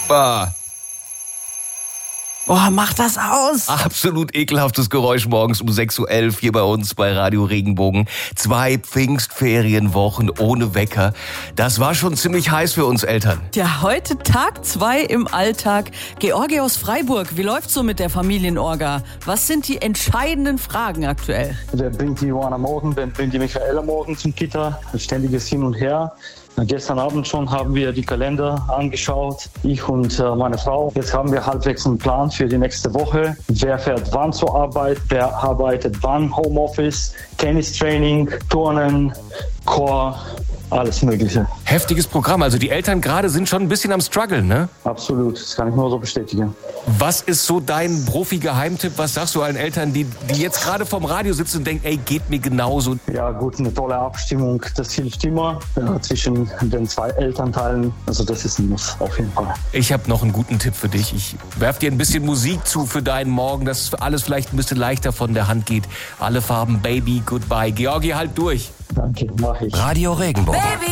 Boah, mach das aus! Absolut ekelhaftes Geräusch morgens um 6.11 Uhr hier bei uns bei Radio Regenbogen. 2 Pfingstferienwochen ohne Wecker. Das war schon ziemlich heiß für uns Eltern. Ja, heute Tag 2 im Alltag. Georgi aus Freiburg, wie läuft's so mit der Familienorga? Was sind die entscheidenden Fragen aktuell? Wer bringt die Johanna morgen, wer bringt die Michaela morgen zum Kita? Ein ständiges Hin und Her. Gestern Abend schon haben wir die Kalender angeschaut, ich und meine Frau. Jetzt haben wir halbwegs einen Plan für die nächste Woche. Wer fährt wann zur Arbeit, wer arbeitet wann Homeoffice, Tennistraining, Turnen, Chor, alles Mögliche. Heftiges Programm. Also die Eltern gerade sind schon ein bisschen am Struggeln, ne? Absolut, das kann ich nur so bestätigen. Was ist so dein Profi-Geheimtipp? Was sagst du allen Eltern, die jetzt gerade vorm Radio sitzen und denken, ey, geht mir genauso? Ja gut, eine tolle Abstimmung, das hilft immer zwischen den 2 Elternteilen. Also das ist ein Muss, auf jeden Fall. Ich habe noch einen guten Tipp für dich. Ich werf dir ein bisschen Musik zu für deinen Morgen, dass alles vielleicht ein bisschen leichter von der Hand geht. Alle Farben, Baby, Goodbye. Georgi, halt durch. Danke, mach ich. Radio Regenbogen.